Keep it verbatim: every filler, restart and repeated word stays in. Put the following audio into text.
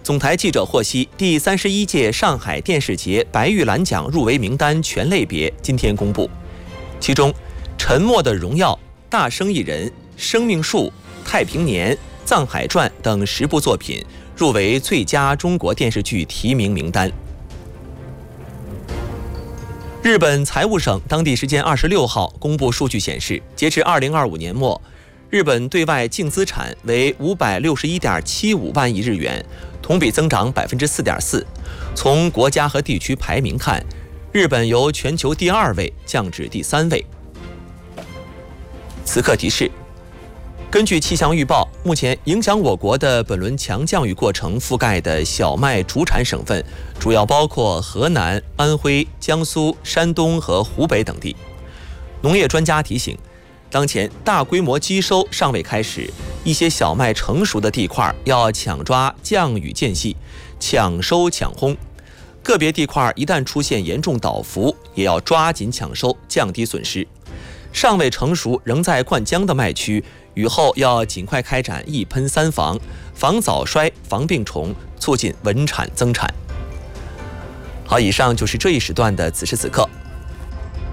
总台记者获悉，第三十一届上海电视节白玉兰奖入围名单全类别今天公布，其中《沉默的荣耀》、《大生意人》、《生命树》、《太平年》、《藏海传》等十部作品入围最佳中国电视剧提名名单。日本财务省当地时间二十六号公布数据显示，截至二零二五年末，日本对外净资产为五百六十一点七五万亿日元，同比增长百分之四点四。从国家和地区排名看，日本由全球第二位降至第三位。此刻提示：根据气象预报，目前影响我国的本轮强降雨过程覆盖的小麦主产省份，主要包括河南、安徽、江苏、山东和湖北等地。农业专家提醒，当前大规模机收尚未开始，一些小麦成熟的地块要抢抓降雨间隙，抢收抢烘。个别地块一旦出现严重倒伏，也要抓紧抢收，降低损失。尚未成熟仍在灌浆的麦区，雨后要尽快开展一喷三防，防早衰、防病虫，促进稳产增产。好，以上就是这一时段的此时此刻。